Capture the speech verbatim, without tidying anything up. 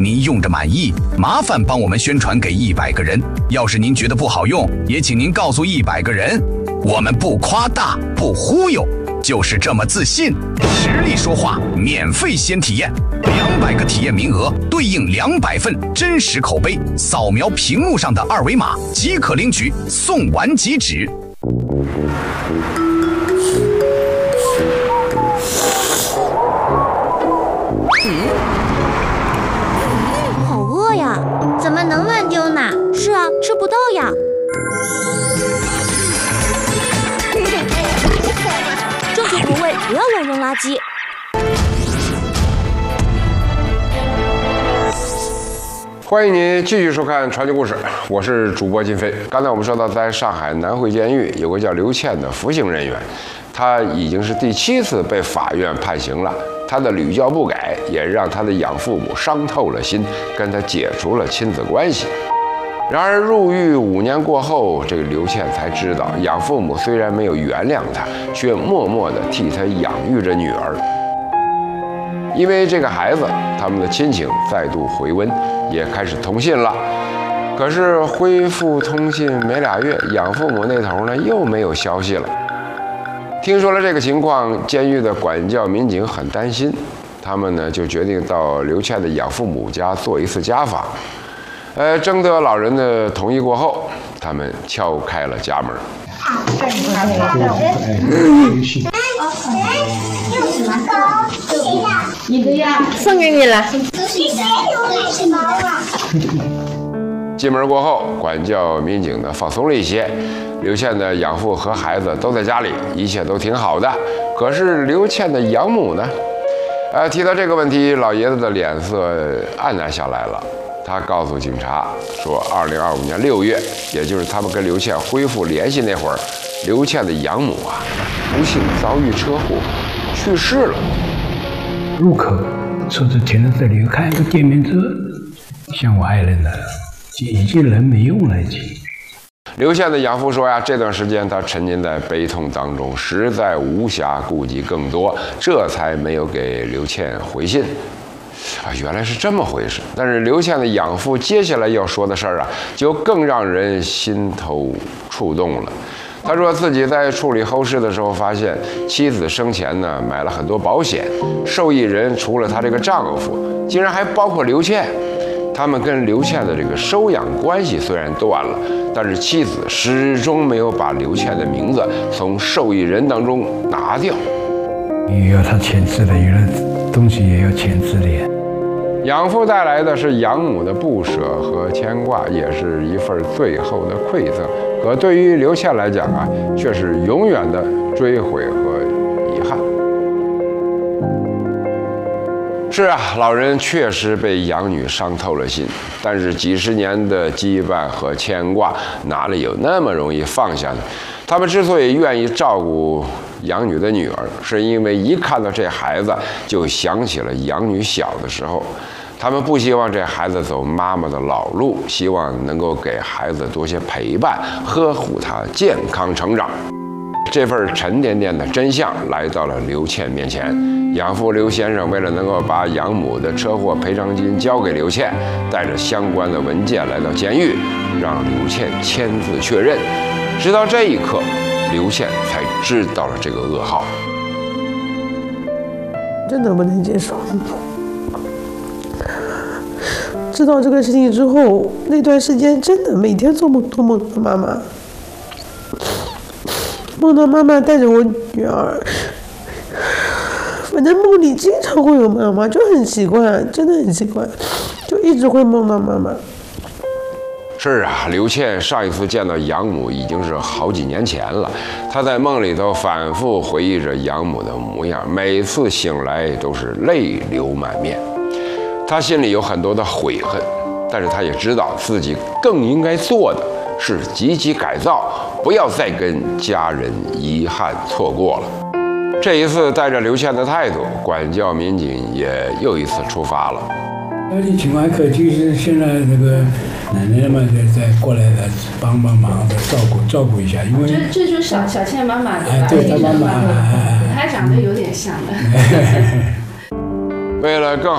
您用着满意，麻烦帮我们宣传给一百个人。要是您觉得不好用，也请您告诉一百个人。我们不夸大，不忽悠，就是这么自信。实力说话，免费先体验，两百个体验名额对应两百份真实口碑，扫描屏幕上的二维码即可领取，送完即止。 好饿呀，怎么能乱丢呢？是啊，吃不到呀。正确投喂，不要乱扔垃圾。 欢迎您继续收看传奇故事，我是主播金飞。刚才我们说到，在上海南汇监狱有个叫刘倩的服刑人员，他已经是第七次被法院判刑了。他的屡教不改，也让他的养父母伤透了心，跟他解除了亲子关系。然而入狱五年过后，这个刘倩才知道，养父母虽然没有原谅他，却默默地替他养育着女儿。因为这个孩子，他们的亲情再度回温，也开始通信了。可是恢复通信没俩月，养父母那头呢又没有消息了。听说了这个情况，监狱的管教民警很担心，他们呢就决定到刘倩的养父母家做一次家访。呃，征得老人的同意过后，他们敲开了家门。 一个呀， 送给你了。 进门过后，管教民警呢放松了一些。刘倩的养父和孩子都在家里，一切都挺好的。可是刘倩的养母呢？呃，提到这个问题，老爷子的脸色暗淡下来了。他告诉警察说，二零二五年六月，也就是他们跟刘倩恢复联系那会儿，刘倩的养母啊，不幸遭遇车祸，去世了。 入口车子停在这里，看一个电瓶车，像我爱人的，已经人没用了已经。 刘倩的养父说呀，这段时间他沉浸在悲痛当中，实在无暇顾及更多，这才没有给刘倩回信。啊，原来是这么回事。但是刘倩的养父接下来要说的事儿啊，就更让人心头触动了。他说自己在处理后事的时候，发现妻子生前呢买了很多保险，受益人除了他这个丈夫，竟然还包括刘倩。他们跟刘倩的这个收养关系虽然断了，但是妻子始终没有把刘倩的名字从受益人当中拿掉。 也要他签字的，有的东西也要签字的。 养父带来的是养母的不舍和牵挂，也是一份最后的馈赠。可对于刘倩来讲啊，却是永远的追悔和遗憾。是啊，老人确实被养女伤透了心，但是几十年的羁绊和牵挂，哪里有那么容易放下呢？他们之所以愿意照顾养女的女儿，是因为一看到这孩子，就想起了养女小的时候。他们不希望这孩子走妈妈的老路，希望能够给孩子多些陪伴，呵护他健康成长。这份沉甸甸的真相来到了刘倩面前。养父刘先生为了能够把养母的车祸赔偿金交给刘倩，带着相关的文件来到监狱，让刘倩签字确认。直到这一刻，刘倩才知道了这个噩耗。 真的不能接受。知道这个事情之后，那段时间真的每天做梦都梦到妈妈，梦到妈妈带着我女儿，反正梦里经常会有妈妈，就很奇怪，真的很奇怪，就一直会梦到妈妈。 是啊，刘倩上一次见到养母已经是好几年前了。她在梦里头反复回忆着养母的模样，每次醒来都是泪流满面。她心里有很多的悔恨，但是她也知道自己更应该做的是积极改造，不要再跟家人遗憾错过了。这一次带着刘倩的态度，管教民警也又一次出发了。 而且情况可就是现在那个奶奶们再再过来的帮帮忙的照顾照顾一下，因为这这就是小小倩妈妈对吧？ 哎，对她妈妈， 她长得有点像的。 为了更